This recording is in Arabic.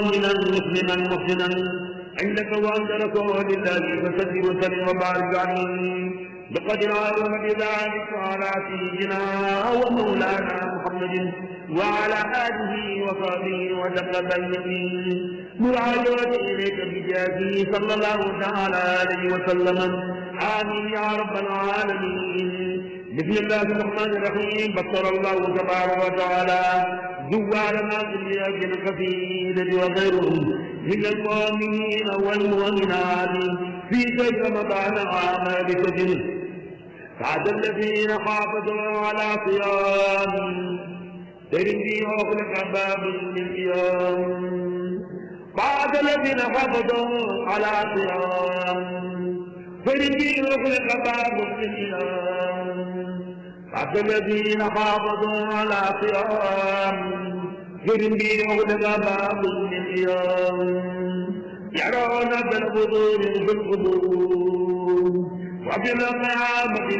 مؤمنا مسلما محسنا عندك وأنت رسول الله فسد وسلم وبارك عليه بقدر عظمة ذلك وعلى سيدنا ومولانا محمد وعلى آله وصحبه وتقبل مراجعة إليك بجاهه صلى الله تعالى عليه وسلم آمين يا رب العالمين. بسم الله الرحمن الرحيم. بصر الله تبارك وتعالى زوارنا في اليد الكثير وغيرهم من المؤمنين والمؤمنات في شهر رمضان عام بسجن بعد الذين حافظوا على صيام ترمي أغلق باب للقيام بعد الذين حافظوا على صيام ترمي أغلق باب للقيام بعد الذين حافظوا على صيام ترمي أغلق باب للقيام يرون بالبذور في القبور وبالقيامة